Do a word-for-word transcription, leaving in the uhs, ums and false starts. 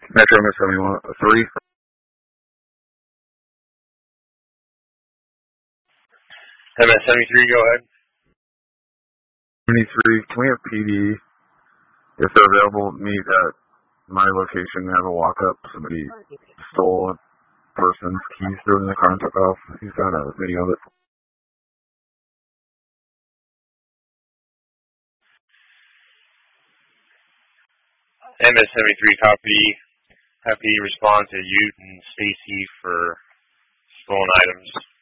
Metro M S seventy-one three. M S seventy-three, go ahead. seventy-three, can we have P D, if they're available, meet at my location, have a walk-up? Somebody stole a person's keys, threw in the car and took off. He's got a video of it. M S seventy-three, copy. Happy to respond to you and Stacy for stolen items.